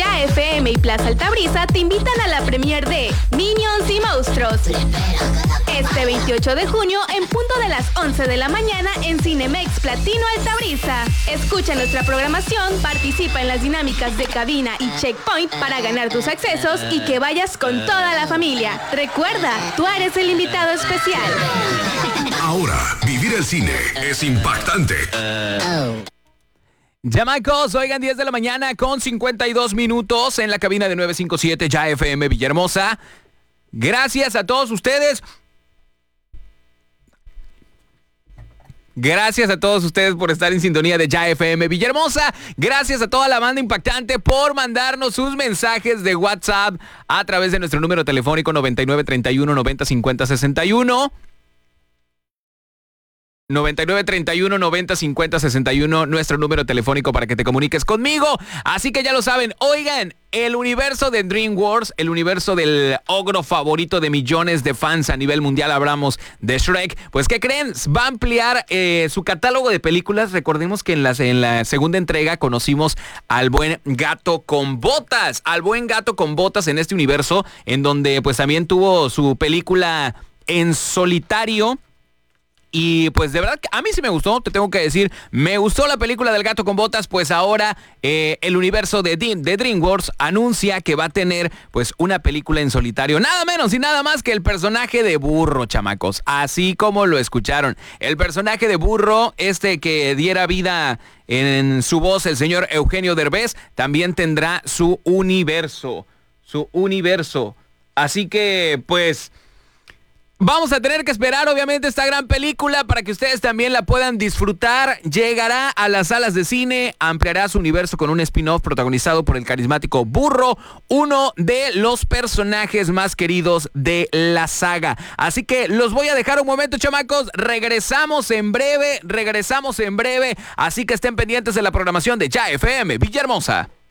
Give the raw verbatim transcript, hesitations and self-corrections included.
Ya F M y Plaza Altabrisa te invitan a la premier de Minions y Monstruos. Este veintiocho de junio, en punto de las once de la mañana, en Cinemex Platino Altabrisa. Escucha nuestra programación, participa en las dinámicas de cabina y checkpoint para ganar tus accesos y que vayas con toda la familia. Recuerda, tú eres el invitado especial. Ahora, vivir el cine es impactante. Chamacos, oigan, diez de la mañana con cincuenta y dos minutos en la cabina de nueve cinco siete Ya F M Villahermosa. Gracias a todos ustedes. Gracias a todos ustedes por estar en sintonía de Ya F M Villahermosa. Gracias a toda la banda impactante por mandarnos sus mensajes de WhatsApp a través de nuestro número telefónico noventa y nueve treinta y uno noventa cincuenta sesenta y uno. noventa y nueve treinta y uno noventa cincuenta sesenta y uno, nuestro número telefónico para que te comuniques conmigo. Así que ya lo saben, oigan, el universo de DreamWorks, el universo del ogro favorito de millones de fans a nivel mundial, hablamos de Shrek. Pues, ¿qué creen? Va a ampliar eh, su catálogo de películas. Recordemos que en la, en la segunda entrega conocimos al buen gato con botas, al buen gato con botas en este universo, en donde pues también tuvo su película en solitario. Y pues de verdad, a mí sí me gustó, te tengo que decir, me gustó la película del gato con botas. Pues ahora eh, el universo de, de DreamWorks anuncia que va a tener pues una película en solitario. Nada menos y nada más que el personaje de Burro, chamacos. Así como lo escucharon. El personaje de Burro, este que diera vida en su voz el señor Eugenio Derbez, también tendrá su universo. Su universo. Así que pues... vamos a tener que esperar, obviamente, esta gran película para que ustedes también la puedan disfrutar. Llegará a las salas de cine, ampliará su universo con un spin-off protagonizado por el carismático Burro, uno de los personajes más queridos de la saga. Así que los voy a dejar un momento, chamacos. Regresamos en breve, regresamos en breve. Así que estén pendientes de la programación de Ya F M Villahermosa.